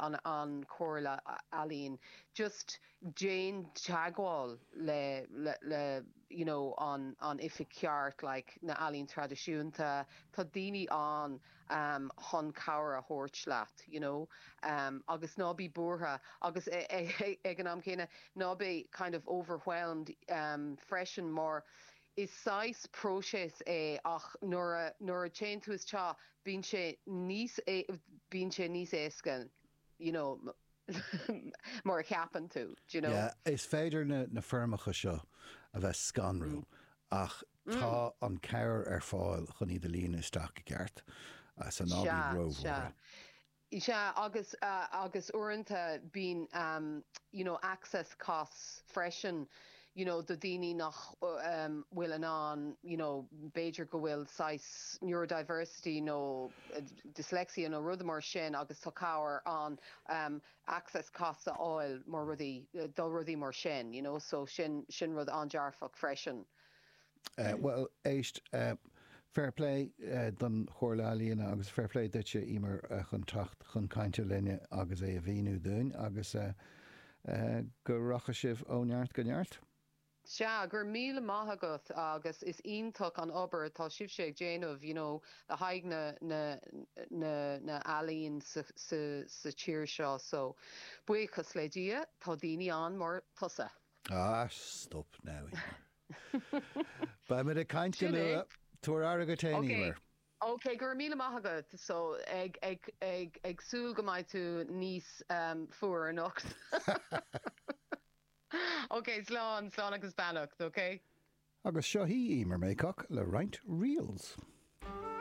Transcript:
an chorla alín just Jane Chagwal le you know an ife ceart like na alín tradiisiúnta tá daoine an hon cabhar a hórtlaat you know agus nábí buartha agus ag an am céine nábí kind of overwhelmed freisin more is sais próses ach nuair a chéin tú is teo bíonn sé níos éascan you know mar ceapan tú you know yeah, is féidir na firmacha seo a bheith scanrú ach tá an ceir ar fáil chun iad a líon isteach i ceart as an ábí roh Se agus uanta bín you know access costs freisin you know do daoine nach bhfuil an you know beidir go bhfuil sais neurodiversity no dyslexia no rud mar sin agus tá cabhar an access costs a áil mar rudí dul rudí mar sin you know so sin rud an dearfach freisin. Well éist fair play don chorla líana agus fair play dat je immer chun tracht chun cainte lenne agus é a bhíú dún agus go racha sibh óneart goneart. Se gur míle maithagat agus is ionach an obair tá sibh sé déanamh you know a haig na alíonn sa tíir seo so buchas le dia tá daoine an mar tusa. Stop now. Ba mid a cainte le túair agat taíar. Okay, gur míle maithagat so ag súil go mbeidh tú níos fuair an ocht. Okay, slán agus bannacht, okay? Agus seo hí mar méicach le roint reels.